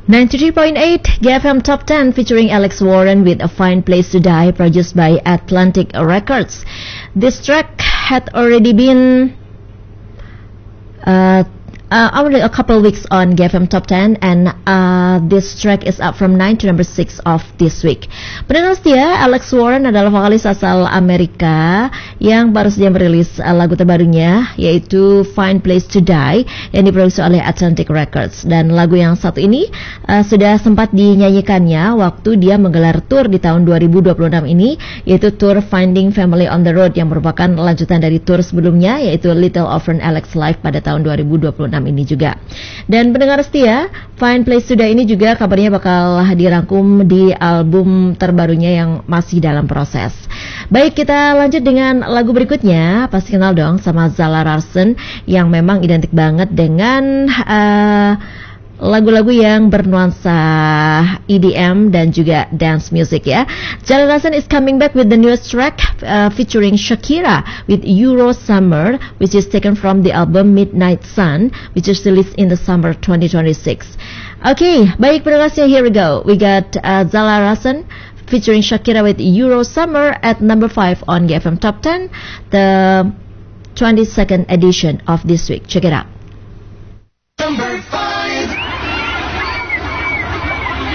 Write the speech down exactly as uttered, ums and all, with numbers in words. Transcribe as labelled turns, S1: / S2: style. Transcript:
S1: ninety-three point eight G F M Top ten featuring Alex Warren with A Fine Place to Die, produced by Atlantic Records. This track had already been uh, uh, already a couple weeks on G F M Top ten, and uh, this track is up from nine to number six of this week. Pendengar setia, Alex Warren adalah vokalis asal Amerika yang baru saja merilis uh, lagu terbarunya, yaitu Fine Place to Die, yang diproduksi oleh Atlantic Records. Dan lagu yang satu ini uh, sudah sempat dinyanyikannya waktu dia menggelar tour di tahun dua ribu dua puluh enam ini, yaitu tour Finding Family on the Road, yang merupakan lanjutan dari tour sebelumnya, yaitu Little Orphan Alex Live pada tahun dua ribu dua puluh enam ini juga. Dan pendengar setia, Fine Place to Die ini juga kabarnya bakal dirangkum di album terbarunya yang masih dalam proses. Baik, kita lanjut dengan lagu berikutnya. Pasti kenal dong sama Zara Larsson, yang memang identik banget dengan uh, lagu-lagu yang bernuansa E D M dan juga dance music ya. Zara Larsson is coming back with the newest track uh, featuring Shakira with Euro Summer, which is taken from the album Midnight Sun, which is released in the summer twenty twenty-six. Okay, baik pendengar, here we go. We got uh, Zara Larsson featuring Shakira with Euro Summer at number five on G F M Top ten, the twenty-second edition of this week. Check it out.